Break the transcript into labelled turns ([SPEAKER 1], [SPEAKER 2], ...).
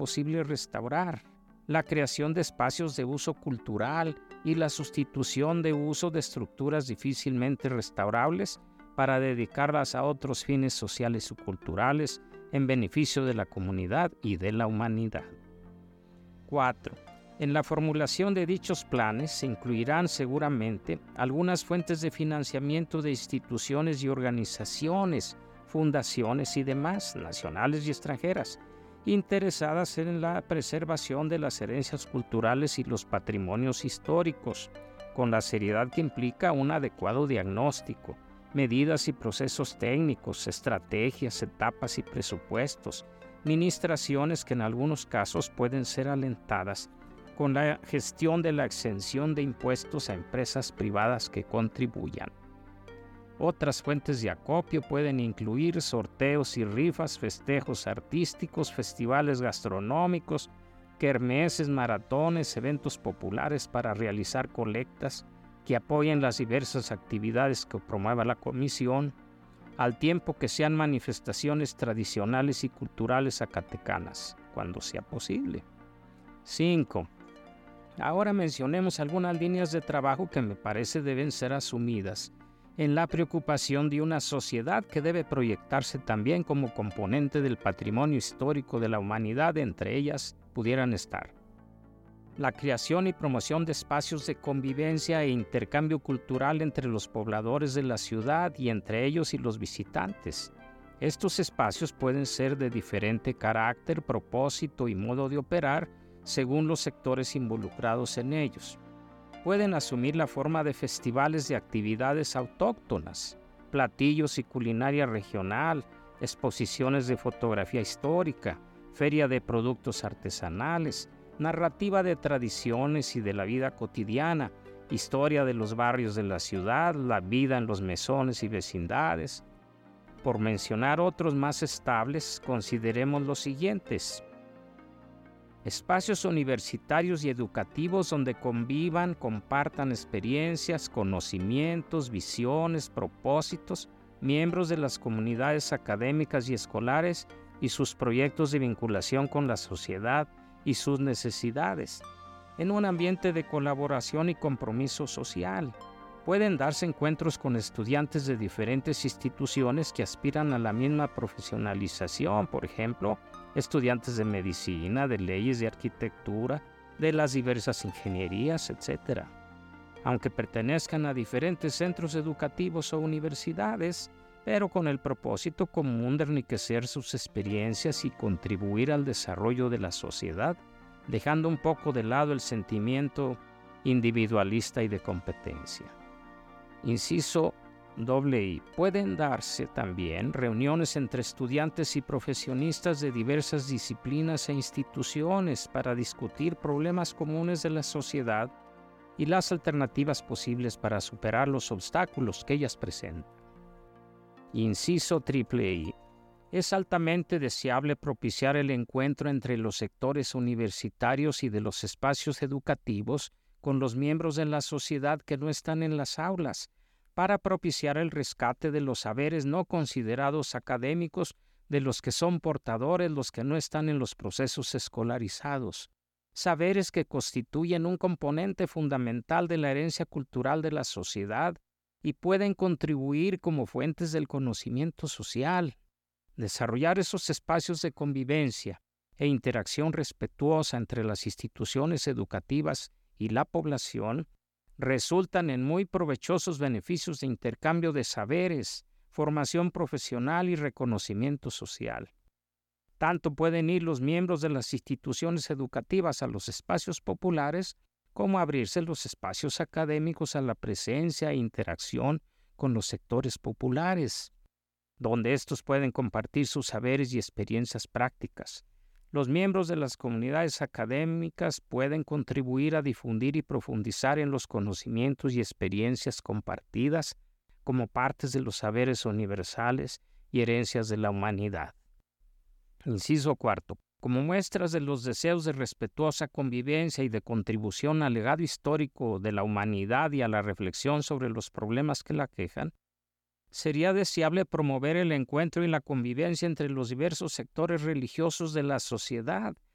[SPEAKER 1] posible restaurar, la creación de espacios de uso cultural y la sustitución de uso de estructuras difícilmente restaurables para dedicarlas a otros fines sociales o culturales en beneficio de la comunidad y de la humanidad. 4. En la formulación de dichos planes se incluirán seguramente algunas fuentes de financiamiento de instituciones y organizaciones, fundaciones y demás, nacionales y extranjeras, interesadas en la preservación de las herencias culturales y los patrimonios históricos, con la seriedad que implica un adecuado diagnóstico, medidas y procesos técnicos, estrategias, etapas y presupuestos, ministraciones que en algunos casos pueden ser alentadas, con la gestión de la exención de impuestos a empresas privadas que contribuyan. Otras fuentes de acopio pueden incluir sorteos y rifas, festejos artísticos, festivales gastronómicos, kermeses, maratones, eventos populares para realizar colectas que apoyen las diversas actividades que promueva la Comisión, al tiempo que sean manifestaciones tradicionales y culturales zacatecanas, cuando sea posible. 5. Ahora mencionemos algunas líneas de trabajo que me parece deben ser asumidas en la preocupación de una sociedad que debe proyectarse también como componente del patrimonio histórico de la humanidad. Entre ellas pudieran estar la creación y promoción de espacios de convivencia e intercambio cultural entre los pobladores de la ciudad y entre ellos y los visitantes. Estos espacios pueden ser de diferente carácter, propósito y modo de operar según los sectores involucrados en ellos. Pueden asumir la forma de festivales de actividades autóctonas, platillos y culinaria regional, exposiciones de fotografía histórica, feria de productos artesanales, narrativa de tradiciones y de la vida cotidiana, historia de los barrios de la ciudad, la vida en los mesones y vecindades. Por mencionar otros más estables, consideremos los siguientes: espacios universitarios y educativos donde convivan, compartan experiencias, conocimientos, visiones, propósitos, miembros de las comunidades académicas y escolares y sus proyectos de vinculación con la sociedad y sus necesidades, en un ambiente de colaboración y compromiso social. Pueden darse encuentros con estudiantes de diferentes instituciones que aspiran a la misma profesionalización, por ejemplo, estudiantes de medicina, de leyes, de arquitectura, de las diversas ingenierías, etc. Aunque pertenezcan a diferentes centros educativos o universidades, pero con el propósito común de enriquecer sus experiencias y contribuir al desarrollo de la sociedad, dejando un poco de lado el sentimiento individualista y de competencia. Inciso I. Pueden darse también reuniones entre estudiantes y profesionistas de diversas disciplinas e instituciones para discutir problemas comunes de la sociedad y las alternativas posibles para superar los obstáculos que ellas presentan. Inciso III. Es altamente deseable propiciar el encuentro entre los sectores universitarios y de los espacios educativos con los miembros de la sociedad que no están en las aulas, para propiciar el rescate de los saberes no considerados académicos de los que son portadores los que no están en los procesos escolarizados, saberes que constituyen un componente fundamental de la herencia cultural de la sociedad y pueden contribuir como fuentes del conocimiento social. Desarrollar esos espacios de convivencia e interacción respetuosa entre las instituciones educativas y la población resultan en muy provechosos beneficios de intercambio de saberes, formación profesional y reconocimiento social. Tanto pueden ir los miembros de las instituciones educativas a los espacios populares, como abrirse los espacios académicos a la presencia e interacción con los sectores populares, donde estos pueden compartir sus saberes y experiencias prácticas. Los miembros de las comunidades académicas pueden contribuir a difundir y profundizar en los conocimientos y experiencias compartidas como partes de los saberes universales y herencias de la humanidad. Inciso IV. Como muestras de los deseos de respetuosa convivencia y de contribución al legado histórico de la humanidad y a la reflexión sobre los problemas que la aquejan, sería deseable promover el encuentro y la convivencia entre los diversos sectores religiosos de la sociedad